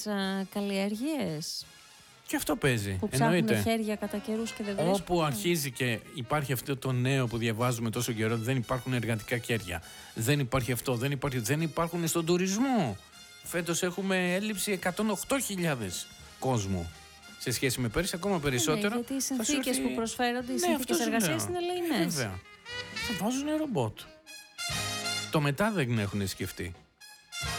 καλλιέργειες. Και αυτό παίζει. Που ψάχνουν χέρια κατά καιρούς και δεν βρίσκουν. Όπου αρχίζει και υπάρχει αυτό το νέο που διαβάζουμε τόσο καιρό, δεν υπάρχουν εργατικά χέρια. Δεν υπάρχει αυτό, δεν υπάρχουν στον τουρισμό. Φέτος έχουμε έλλειψη 108.000 κόσμου. Σε σχέση με πέρυσι, ακόμα περισσότερο. Γιατί οι συνθήκες που προσφέρονται, οι συνθήκες εργασίας είναι λαϊνές. Βέβαια. Θα βάζουν ρομπότ. Το μετά δεν έχουν σκεφτεί.